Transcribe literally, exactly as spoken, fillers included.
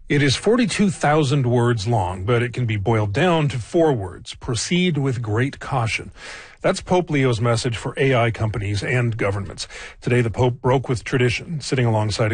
It is forty-two thousand words long, but it can be boiled down to four words. Proceed with great caution. That's Pope Leo's message for A I companies and governments. Today, the Pope broke with tradition, sitting alongside